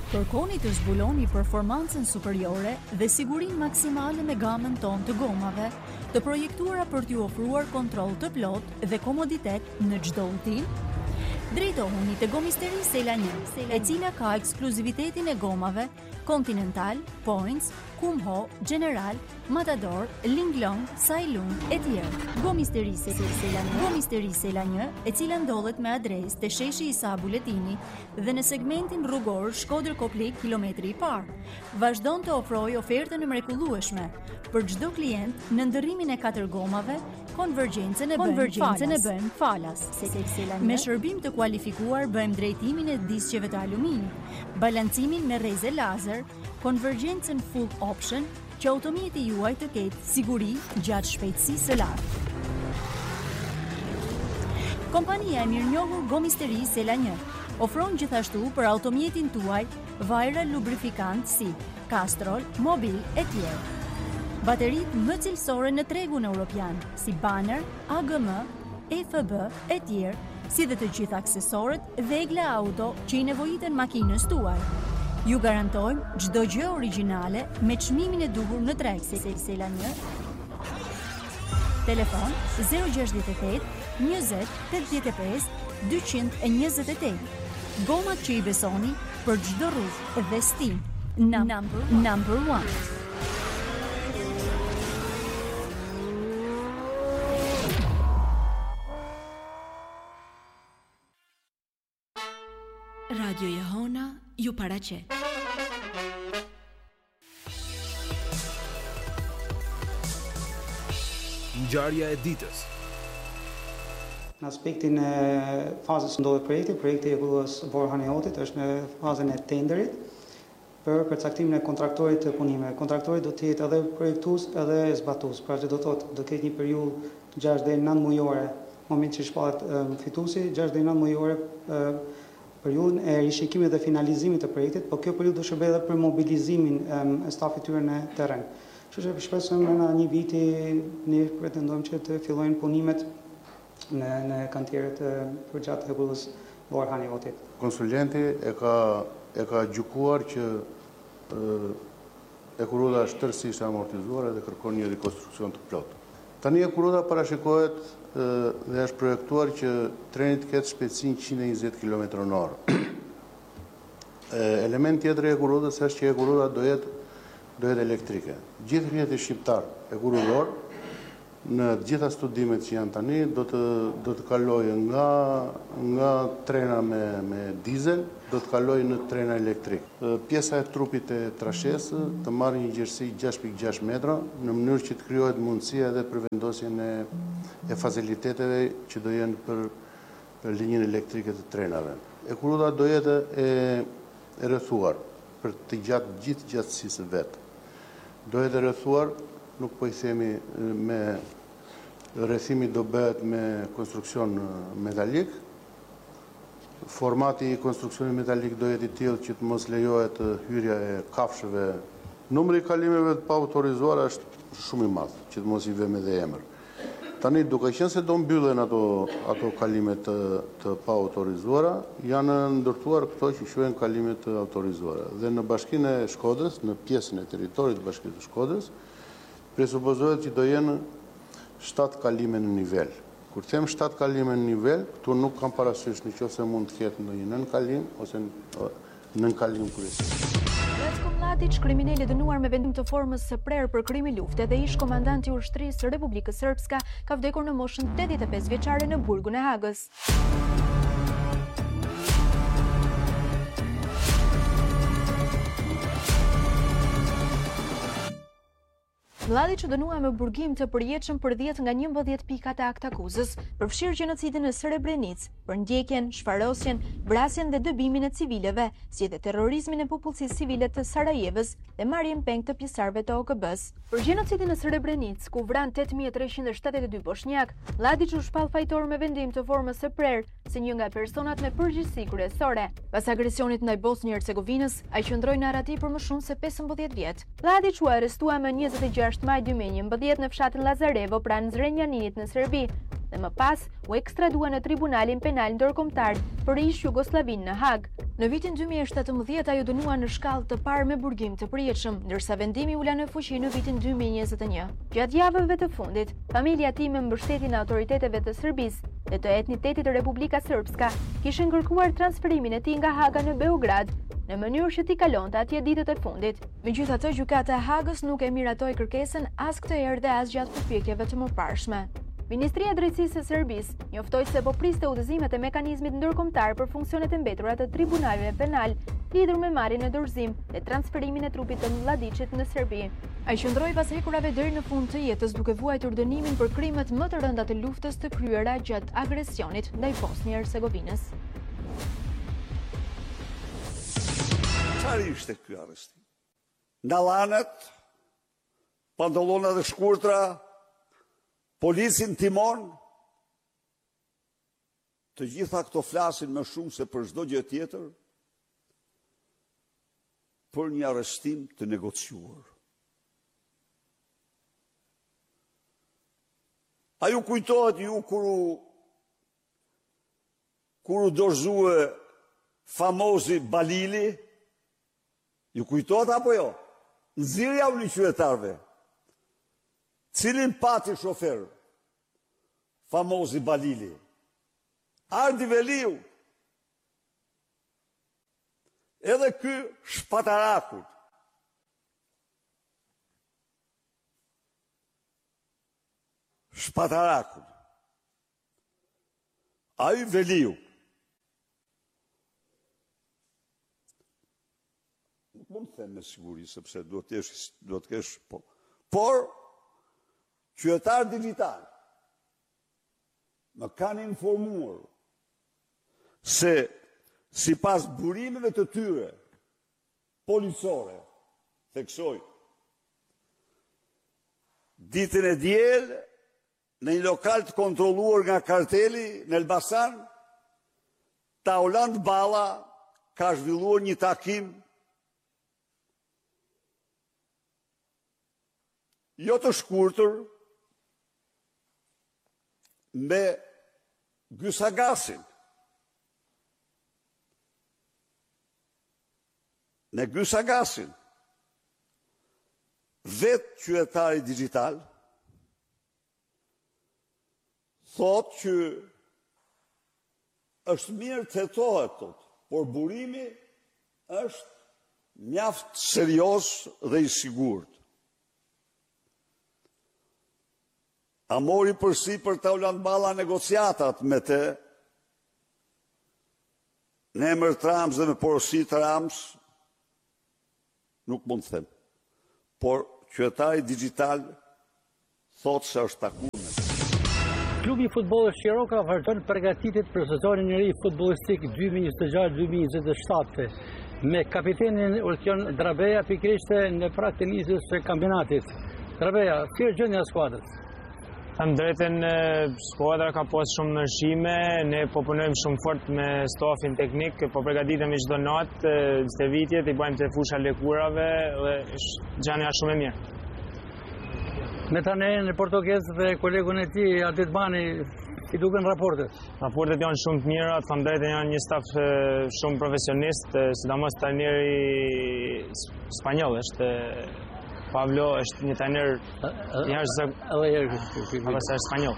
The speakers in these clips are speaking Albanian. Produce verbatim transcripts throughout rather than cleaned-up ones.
Kërkoni të zbuloni performancën superiore dhe sigurinë maksimale me gamën tonë të gomave, të projektuara për t'ju ofruar kontroll të plotë dhe komoditet në çdo udhtim. Drejtohuni te Gomisteri Sela një, e cila ka ekskluzivitetin e gomave Continental, Points, Kumho, General, Matador, Linglong, Sailun e tjerë. Gomisteri Sela një, Gomisteri Sela një, e cila ndodhet me adresë te sheshi Isa Buletini dhe në segmentin rrugor Shkodër Koplik kilometri i parë. Vazhdon të ofrojë ofertën e mrekullueshme për çdo klient në ndërrimin e katër gomave. Konvergjencën e bën e bën falas. Me shërbim të kualifikuar bëjmë drejtimin e disqeve të aluminit, balancimin me rreze lazer, konvergjencën full option, që automjeti juaj të ketë siguri gjatë shpejtësisë së lartë. Kompania e mirënjohur Gomisteri Sela një ofron gjithashtu për automjetin tuaj vajra lubrifikant si Castrol, Mobil e tjerë. Baterit më cilësore në tregun europian, si Banner, A G M, E F B e tjerë, si dhe të gjitha aksesorët Vegla Auto që i nevojiten makinës tuaj. Ju garantojmë çdo gjë origjinale me çmimin e duhur në treg. Sela një. Telefon zero gjasht e tetë, njëzet, tetëdhjetë e pesë, dyqind e njëzet e tetë. Gomat që i besoni për çdo rrugë dhe stil. Number, number one. Radio Jehona ju paraqet. Ngjarja e ditës. Në aspektin e fazës që ndodhet projekti, projekti i rrugës Vorhani-Hotit është në fazën e tenderit për përcaktimin e kontraktorit të punimeve. Kontraktori do të jetë edhe projektues edhe zbatues, pra që do thotë do ketë një periudhë gjashtë deri në nëntë mujore, moment që shpallet fituesi, gjashtë deri në nëntë mujore periudhën e rishikimit dhe finalizimit të projektit, por kjo periudhë do shërbej edhe për mobilizimin e stafit tyre në terren. Kështu që shpresojmë në një viti ne pretendojmë që të fillojnë punimet në në kantieret e përgjatë të rrugës Vorhani-Hotit. Konsulenti e ka e ka gjykuar që Ekuroda është tërësisht amortizuar dhe kërkon një rikonstruksion të plotë. Tani Ekuroda parashikohet dhe është projektuar që treni të ketë shpejtësinë njëqind e njëzet kilometra në orë. Element tjetër i Ekurodës është që Ekuroda do jetë do jetë elektrike. Gjithë rrjeti shqiptar ekurodor në të gjitha studimet që janë tani do të do të kalojë nga nga trena me me dizel, do të kalojë në trena elektrik. Pjesa e trupit e trashesë të marrë një gjerësi gjashtë pikë gjashtë metra në mënyrë që të krijohet mundësia edhe për vendosjen e e faciliteteve që do jenë për, për linjën elektrike të trenave. Ekuroda do jetë e, e rrethuar për të gjatë gjithë gjatësisë vetë. Do jetë e rrethuar, nuk po i themi me rrethimi do bëhet me konstruksion metalik. Formati i konstruksionit metalik do jetë i tillë që të mos lejohet hyrja e kafshëve. Numri i kalimeve të pa autorizuara është shumë i madh, që të mos i vëmë edhe emër. Tani duke qenë se do mbyllen ato ato kalime të, të pa autorizuara, janë ndërtuar këto që quhen kalime të autorizuara. Dhe në Bashkinë e Shkodrës, në pjesën e territorit të Bashkisë së Shkodrës, presupozohet që do jenë shtatë kalime në nivel. Kur them shtatë kalime në nivel, këtu nuk kam parasysh nëse mund të ketë ndonjë nën kalim ose nën kalim kryesor. Ratko Mladić, kriminal i dënuar me vendim të formës së prerë për krimi lufte dhe ish komandanti i ushtrisë së Republikës Srpska, ka vdekur në moshën tetëdhjetë e pesë vjeçare në burgun e Hagës. Mladić u dënua me burgim të përjetshëm për dhjetë nga njëmbëdhjetë pikat e akt akuzës, përfshirë gjenocidin në Srebrenicë, për ndjekjen, shfarosjen, vrasjen dhe dëbimin e civileve, si dhe terrorizmin e popullsisë civile të Sarajevës dhe marrjen peng të pjesëtarëve të O K B-s. Për gjenocidin në Srebrenicë, ku vran tetë mijë e treqind e shtatëdhjetë e dy bosnjak, Mladić u shpall fajtor me vendim të formës së prerë, si një nga personat me përgjegjësi kryesore. Pas agresionit ndaj Bosnjë-Hercegovinës, ai qëndroi në arati për më shumë se pesëmbëdhjetë vjet. Mladić u arrestua më njëzet e gjashtë maj dy mijë e njëmbëdhjetë në fshatin Lazarevo pranë Zrenjaninit në Serbi, dhe më pas u ekstradua në tribunalin penal ndërkombëtar për ish Jugosllavin në Hag. Në vitin dy mijë e shtatëmbëdhjetë ajo dënua në shkallë të parë me burgim të përjetshëm, ndërsa vendimi ula në fuqi në vitin dy mijë e njëzet e një. Gjatë javëve të fundit, familja e tij me mbështetjen e autoriteteve të Serbisë dhe të etnitetit të Republika Srpska kishin kërkuar transferimin e tij nga Haga në Beograd, në mënyrë që t'i kalonte atje ditët e fundit. Megjithatë, gjykata e Hagës nuk e miratoi kërkesën as këtë herë dhe as gjatë përpjekjeve të mëparshme. Ministria e Drejtësisë së Serbisë njoftoi se po priste udhëzimet e mekanizmit ndërkombëtar për funksionet e mbetura të tribunaleve penal lidhur me marrjen në dorëzim dhe transferimin e trupit të Mladićit në Serbi. Ai qëndroi pas hekurave deri në fund të jetës duke vuajtur dënimin për krimet më të rënda të luftës të kryera gjatë agresionit ndaj Bosnjë Hercegovinës. Çfarë ishte ky arrestim? Ndallanet, pantallona të shkurtra, policin timon, të gjitha këto flasin më shumë se për çdo gjë tjetër, për një arrestim të negociuar. A ju kujtohet ju kur u kur u dorëzue famozi Balili? Ju kujtohet apo jo? Nxirja u qytetarëve. Cilin pati shofer? Famozi Balili. Ardi Veliu. Edhe ky shpatarakut. Shpatarakut. Ai Veliu. Nuk mund të them me siguri, sepse duhet të kesh, duhet të kesh, po. Por, qytetar digital më kanë informuar se sipas burimeve të tyre policore, theksoj, ditën e diel në një lokal të kontrolluar nga karteli në Elbasan, Tauland Balla ka zhvilluar një takim jo të shkurtër me Gysagasin. Në Gysagasin, vetë qytetari digital, thot që është mirë të hetohet, thot, por burimi është mjaft serios dhe i sigurt. A mori përsi për Tauland Balla negociatat me te, në emër të Rams dhe me porosi të Rams, nuk mund të them. Por qytetari digital thot se është takuar. Klubi i futbollit Shiroka vazhdon përgatitet për sezonin e ri futbollistik dy mijë e njëzet e gjashtë dy mijë e njëzet e shtatë me kapitenin Ulqion Drabeja pikërisht në prag të nisjes së kampionatit. Drabeja, si është gjendja e skuadrës? Them drejtën, skuadra ka pas shumë ndryshime, ne po punojmë shumë fort me stafin teknik, po përgatitemi çdo natë, stëvitjet, i bëjmë te fusha lëkurave dhe gjania shumë e mirë. Me tani në portugez dhe kolegun e tij Adetbani i duken raportet. Raportet janë shumë të mira, të them drejtën janë një staf shumë profesionist, sidomos trajneri spanjoll është Pablo është një trajner edhe herë është spanjoll.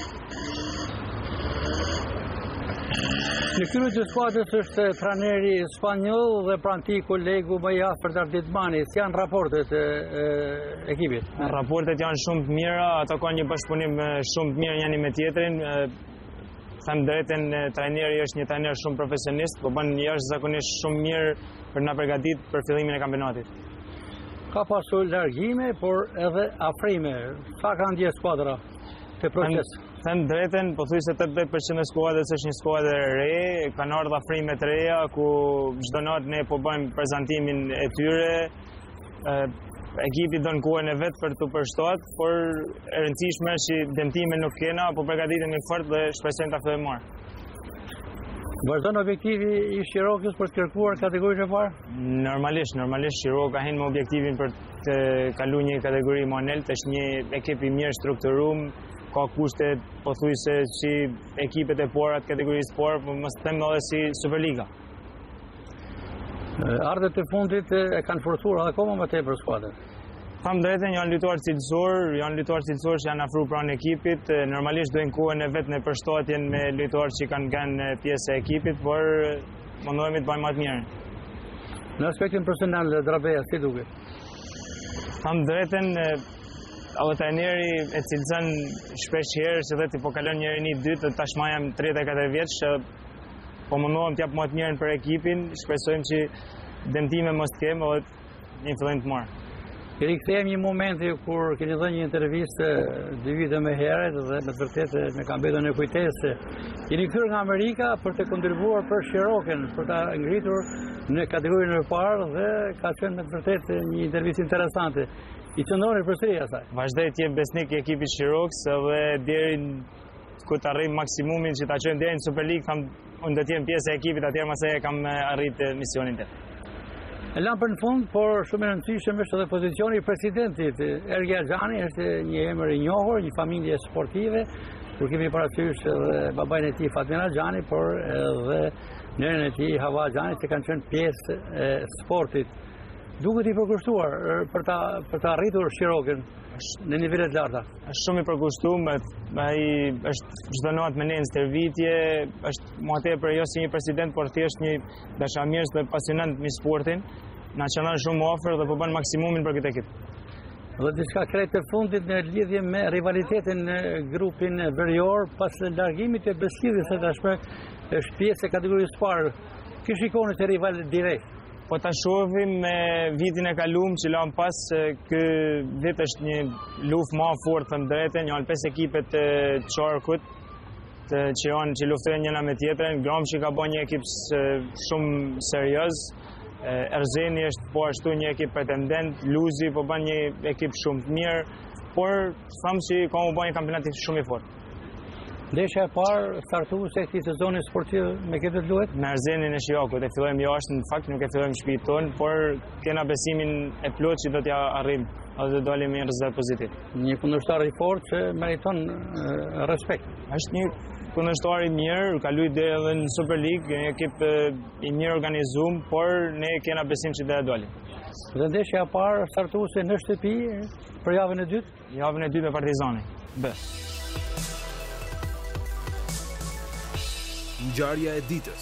Në krye të skuadrës është trajneri spanjoll dhe pranë tij kolegu më i afërt Adetbani. Si janë raportet e ekipit? Raportet janë shumë të mira, ato kanë një bashkëpunim shumë të mirë njëri me tjetrin. Them drejtën, trajneri është një trajner shumë profesionist, po bën jashtëzakonisht shumë mirë për na përgatitur për fillimin e kampionatit. Ka pasur largime, por edhe afrime. Sa ka ndjer skuadra te proces? Them drejtën, po thuaj se tetëdhjetë përqind e skuadrës është një skuadër e re, kanë ardhur afrime të reja ku çdo natë ne po bëjmë prezantimin e tyre. Ekipi don kohën e vet për të përshtuar, por e rëndësishme është që dëmtime nuk kena, po përgatitemi fort dhe shpresojmë ta fillojmë marr. Vazhdon objektivi i Shirokës për të kërkuar kategorinë e parë? Normalisht, normalisht Shiroka hin me objektivin për të kaluar një kategori më lart, është një ekip i mirë strukturuar, ka kushte pothuajse si ekipet e pora të kategorisë por, po mos them edhe si Superliga. Ardhët e fundit e kanë forcuar akoma më tepër skuadrën. Tham drejtën, janë lojtarë cilësor, janë lojtarë cilësor që janë afruar pranë ekipit. Normalisht dojnë kohën e vetë në përshtatjen me lojtarë që kanë qenë pjesë e ekipit, por mundohemi të bëjmë më të mirë. Në aspektin personal, Drabeja, si duket? Tham drejtën, edhe trajneri e cilëson shpesh herë që dhe ti po kalon njëri një dytë, tashmë jam tridhjetë e katër vjeç, po mundohem të jap më të mirën për ekipin, shpresojmë që dëmtime mos të kem edhe një fillim të mirë. I rikthehem një momenti kur keni dhënë një intervistë dy vite më herët dhe me të vërtetë me ka mbetur në kujtesë. Jeni kthyer nga Amerika për të kontribuar për Shiroken, për ta ngritur në kategorinë e parë dhe ka qenë me të vërtetë një intervistë interesante. I qëndroni përsëri asaj. Vazhdoj të jem besnik i ekipit Shiroks edhe deri ku të arrijm maksimumin që ta çojmë deri në Superligë, tham unë do të jem pjesë e ekipit atëherë mëse e kam arritë misionin tim. E lamë për në fund, por shumë e rëndësishëm është edhe pozicioni i presidentit. Ergi Axhani është një emër i njohur, një familje sportive, kur kemi parasysh edhe babajnë e tij Fatmir Axhani, por edhe nënën e tij Hava Axhani, që kanë qenë pjesë e sportit. Duket i përkushtuar për ta për ta arritur Shiroken në nivele të larta. Është shumë i përkushtuar, ai është çdo natë me ne në stërvitje, është më tepër jo si një president, por thjesht një dashamirës dhe pasionant me sportin. Na qëndron shumë afër dhe po bën maksimumin për këtë ekip. Dhe diçka krejt të fundit në lidhje me rivalitetin në grupin verior pas largimit e Beskidës së tashme është pjesë e kategorisë parë. Kë shikoni të rival direkt? Po ta shohim me vitin e kaluar që lam pas, ky vit është një luftë më e fortë thënë drejtën, janë pesë ekipet të Çarkut që janë që luftojnë njëra me tjetrën. Gramshi ka bën një ekip shumë serioz. Erzeni është po ashtu një ekip pretendent, Luzi po bën një ekip shumë të mirë, por them se ka u bën një kampionat shumë i fortë. Ndeshja e parë startuese e këtij sezoni sportiv me këtë luet? Me Erzenin e Shijakut, e fillojmë jashtë, në fakt nuk e fillojmë në shtëpinë tonë, por kena besimin e plotë që do t'ja arrijmë edhe do dalim me një rezultat pozitiv. Një kundërshtar i fortë që meriton respekt. Është një kundërshtar i mirë, ka luajtur deri edhe në Superligë, një ekip i mirë organizuar, por ne kena besim që do të dalim. Dhe ndeshja e parë startuese në shtëpi për javën e dytë? Javën e dytë me Partizanin. B. Ngjarja e ditës.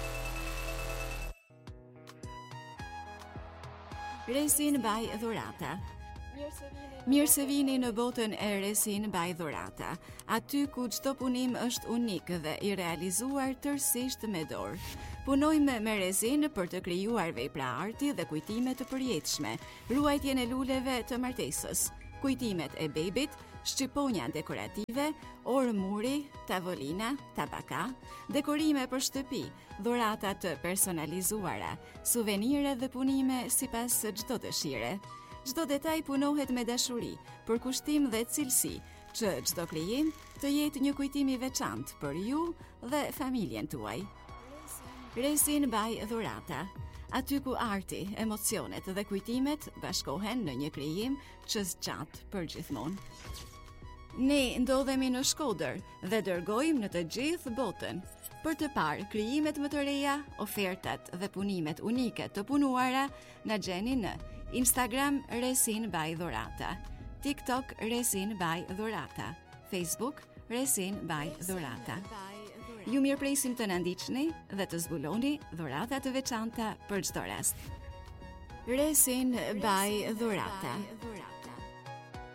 Resin by Dhurata. Mirë se vini në botën e Resin by Dhurata, aty ku çdo punim është unik dhe i realizuar tërësisht me dorë. Punojmë me resin për të krijuar vepra arti dhe kujtime të përjetshme, ruajtjen e luleve të martesës, kujtimet e bebit, shqiponja dekorative, orë muri, tavolina, tabaka, dekorime për shtëpi, dhurata të personalizuara, suvenire dhe punime sipas çdo dëshire. Çdo detaj punohet me dashuri, për kushtim dhe cilësi, që çdo krijim të jetë një kujtim i veçantë për ju dhe familjen tuaj. Resin by Dhurata. Aty ku arti, emocionet dhe kujtimet bashkohen në një krijim që zgjat për gjithmonë. Ne ndodhemi në Shkodër dhe dërgojmë në të gjithë botën për të parë krijimet më të reja, ofertat dhe punimet unike të punuara na gjeni në Instagram Resin by Dhurata, TikTok Resin by Dhurata, Facebook Resin by Dhurata. Ju mirëpresim të na ndiqni dhe të zbuloni dhurata të veçanta për çdo rast. Resin by Dhurata.